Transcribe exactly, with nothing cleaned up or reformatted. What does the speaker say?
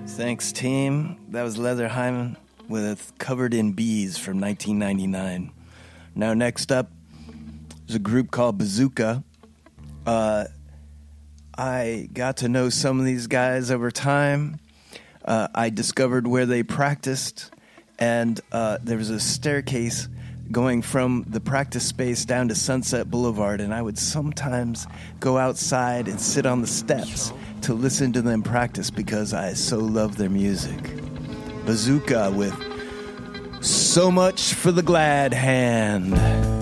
Thanks, team. That was Leather Hyman with Covered in Bees from nineteen ninety-nine. Now, next up is a group called Bazooka. Uh, I got to know some of these guys over time. Uh, I discovered where they practiced, and uh, there was a staircase going from the practice space down to Sunset Boulevard, and I would sometimes go outside and sit on the steps to listen to them practice because I so love their music. Bazooka with So Much for the Glad Hand.